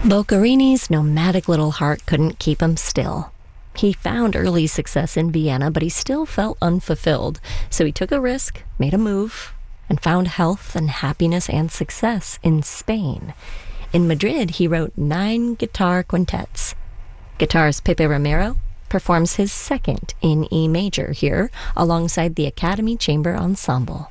Boccherini's nomadic little heart couldn't keep him still. He found early success in Vienna, but he still felt unfulfilled, so he took a risk, made a move, and found health and happiness and success in Spain. In Madrid, he wrote 9 guitar quintets. Guitarist Pepe Romero performs his second in E major here, alongside the Academy Chamber Ensemble.